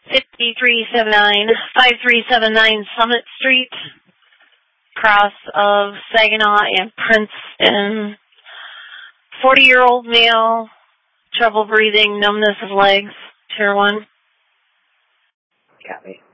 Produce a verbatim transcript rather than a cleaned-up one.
fifty-three seventy-nine, five three seven nine Summit Street, cross of Saginaw and Princeton. forty-year-old male, trouble breathing, numbness of legs, tier one. Got me.